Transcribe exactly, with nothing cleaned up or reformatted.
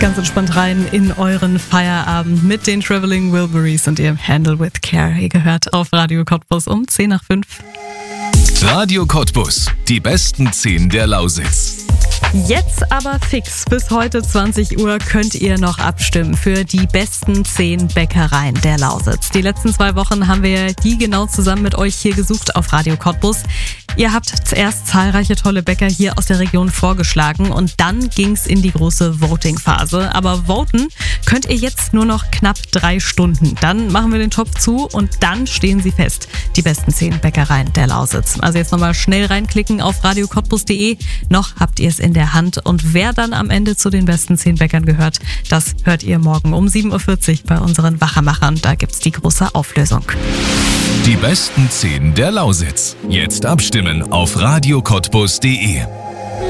ganz entspannt rein in euren Feierabend mit den Traveling Wilburys und ihrem Handle with Care. Ihr gehört auf Radio Cottbus um zehn nach fünf. Radio Cottbus, die besten zehn der Lausitz. Jetzt aber fix. Bis heute zwanzig Uhr könnt ihr noch abstimmen für die besten zehn Bäckereien der Lausitz. Die letzten zwei Wochen haben wir die genau zusammen mit euch hier gesucht auf Radio Cottbus. Ihr habt zuerst zahlreiche tolle Bäcker hier aus der Region vorgeschlagen und dann ging's in die große Voting-Phase. Aber voten könnt ihr jetzt nur noch knapp drei Stunden. Dann machen wir den Topf zu und dann stehen sie fest. Die besten zehn Bäckereien der Lausitz. Also jetzt nochmal schnell reinklicken auf radio cottbus punkt de. Noch habt ihr es in der Hand. Und wer dann am Ende zu den besten zehn Bäckern gehört, das hört ihr morgen um sieben Uhr vierzig bei unseren Wachermachern. Da gibt's die große Auflösung. Die besten zehn der Lausitz. Jetzt abstimmen auf radio cottbus punkt de.